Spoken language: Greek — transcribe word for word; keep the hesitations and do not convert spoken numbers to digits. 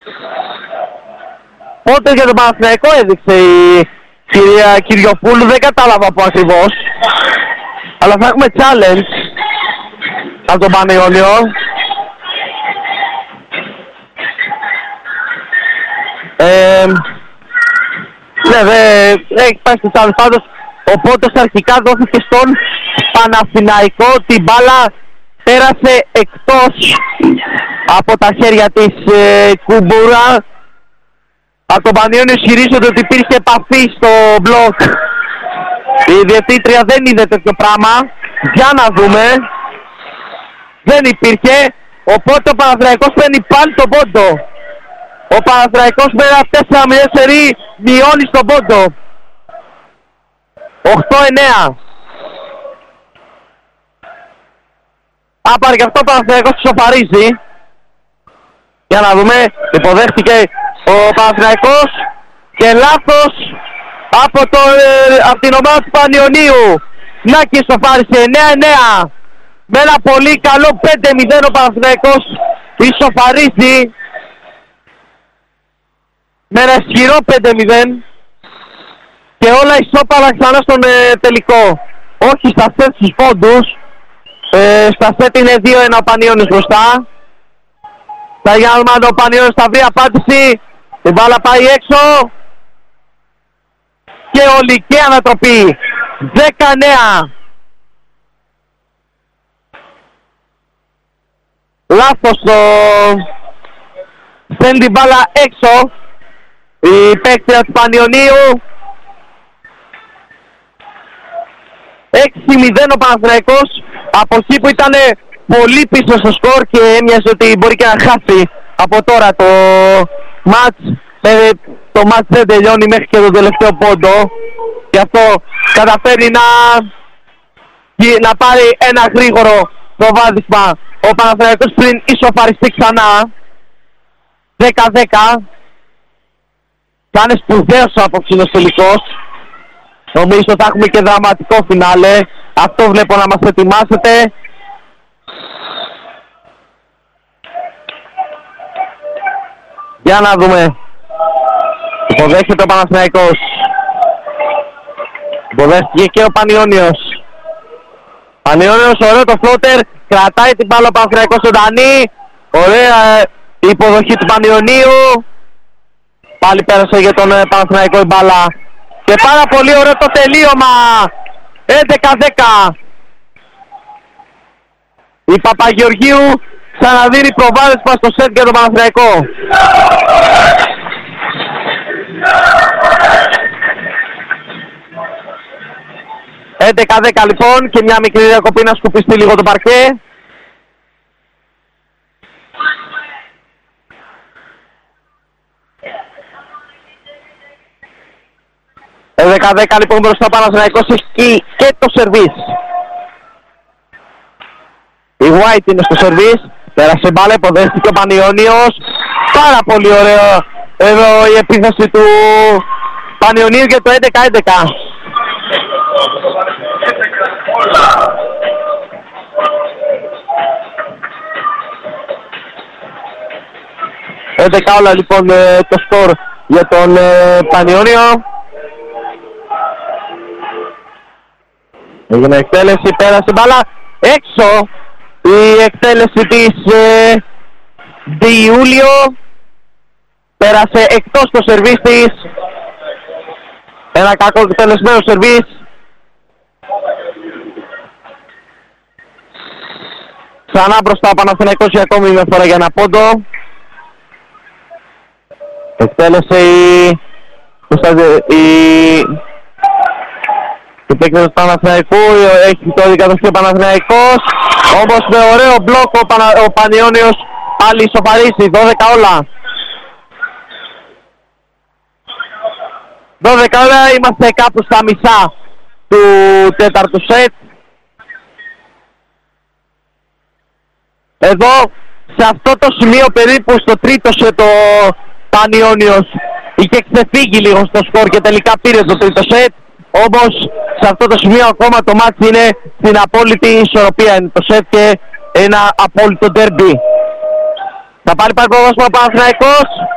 Πότε για τον Παναθηναϊκό έδειξε η κυρία Κυριοπούλου, δεν κατάλαβα από ακριβώς. Αλλά θα έχουμε challenge από τον Πανιόνιο. Ε, ναι, δεν έχει πάει στο challenge πάντως. Ο πόντος αρχικά δόθηκε στον Παναθηναϊκό. Την μπάλα πέρασε εκτός από τα χέρια της ε, Κουμπούρα. Από τον Πανιόνιο ισχυρίζονται ότι υπήρχε επαφή στο μπλοκ. Η διευθύντρια δεν είδε τέτοιο πράγμα. Για να δούμε. Δεν υπήρχε. Οπότε ο Παναθηναϊκός παίρνει πάλι τον πόντο. Ο Παναθηναϊκός με ένα τέσσερα μηδέν σερί μειώνει στον πόντο. οκτώ εννέα. Άπαρε και αυτό ο Παναθηναϊκός ισοφαρίζει. Για να δούμε. Υποδέχτηκε ο Παναθηναϊκός και λάθος από, το, ε, από την ομάδα του Πανιωνίου. Να και ισοφάρισε εννέα εννέα. Με ένα πολύ καλό πέντε μηδέν ο Παναθηναϊκός ισοφαρίζει. Με ένα ισχυρό πέντε μηδέν. Και όλα ισόπαλα ξανά στον ε, τελικό. Όχι στα σετ στους πόντους. Ε, στα σετ είναι δύο ένα ο Πανιώνιος μπροστά. Θα για να δούμε αν ο Πανιώνιος θα βρει απάντηση. Η μπάλα πάει έξω. Και ολική ανατροπή. δέκα εννέα. Λάθος το... Στέλνει την μπάλα έξω η παίκτρια του Πανιωνίου. έξι μηδέν ο Παναθηναϊκός. Από εκεί που ήταν πολύ πίσω στο σκορ και έμοιαζε ότι μπορεί και να χάσει από τώρα το μάτς. Ε, το μάτς δεν τελειώνει μέχρι και τον τελευταίο πόντο. Γι' αυτό καταφέρει να, να πάρει ένα γρήγορο προβάδισμα ο Παναθηναϊκός πριν ισοφαριστεί ξανά. δέκα δέκα. Θα είναι σπουδαίος ο απόψινος τελικός. Νομίζω θα έχουμε και δραματικό φινάλε. Αυτό βλέπω να μας ετοιμάσετε. Για να δούμε. Υποδέχεται ο Παναθηναϊκός. Υποδέχτηκε και ο Πανιώνιος. Πανιώνιος, ωραίο το φλότερ. Κρατάει την μπάλα ο Παναθηναϊκός ζωντανή. Ωραία η υποδοχή του Πανιωνίου. Πάλι πέρασε για τον Παναθηναϊκό η μπάλα. Και πάρα πολύ ωραίο το τελείωμα. έντεκα δέκα. Η Παπαγεωργίου ξαναδίνει προβάδισμα στο σετ για τον Παναθηναϊκό. έντεκα δέκα λοιπόν και μια μικρή διακοπή να σκουπιστεί λίγο το παρκέ. έντεκα δέκα λοιπόν μπροστά ο Παναθηναϊκός έχει και το σερβίς. Η White είναι στο σερβίς. Πέρασε μπάλα, υποδέχτηκε ο Πανιώνιος. Πάρα πολύ ωραίο εδώ η επίθεση του Πανιωνίου για το έντεκα έντεκα. έντεκα όλα λοιπόν το σκορ για τον Πανιώνιο. Έγινε εκτέλεση, πέρασε μπάλα έξω. Η εκτέλεση της ε, Διούλιο. Πέρασε εκτός το σερβίς της. Ένα κακό εκτελεσμένο σερβίς. Ξανά μπροστά ο Παναθηναϊκός για ακόμη μια φορά για ένα πόντο. Εκτέλεσε η... η... η παίκτης του Παναθηναϊκού, έχει το δικατοστεί ο Παναθηναϊκός. Όμως με ωραίο μπλοκ ο, Πανα... ο Πανιώνιος πάλι ισοφαρίσει, δώδεκα όλα. δώδεκα όλα, είμαστε κάπου στα μισά του τέταρτου σετ. Εδώ, σε αυτό το σημείο περίπου στο τρίτο σετ ο Πανιώνιος είχε ξεφύγει λίγο στο σκορ και τελικά πήρε το τρίτο σετ. Όμως σε αυτό το σημείο ακόμα το μάτς είναι στην απόλυτη ισορροπία, είναι το σετ και ένα απόλυτο ντέρμπι. Θα πάρει πάλι προβάδισμα ο Παναθηναϊκός.